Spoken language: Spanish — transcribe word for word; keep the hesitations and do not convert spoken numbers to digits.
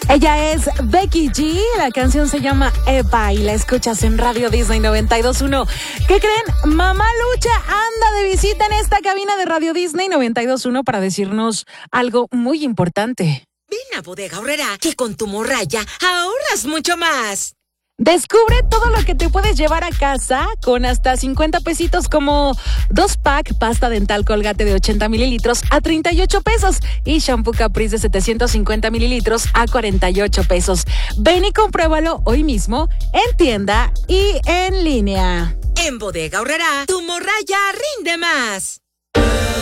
Ella es Becky G, la canción se llama Eva y la escuchas en Radio Disney noventa y dos punto uno. ¿Qué creen? Mamá Lucha anda de visita en esta cabina de Radio Disney noventa y dos punto uno para decirnos algo muy importante. Ven a Bodega Aurrerá, que con tu morraya ahorras mucho más. Descubre todo lo que te puedes llevar a casa con hasta cincuenta pesitos, como dos pack pasta dental Colgate de ochenta mililitros a treinta y ocho pesos y shampoo Caprice de setecientos cincuenta mililitros a cuarenta y ocho pesos. Ven y compruébalo hoy mismo en tienda y en línea. En Bodega Aurrerá, tu morraya rinde más.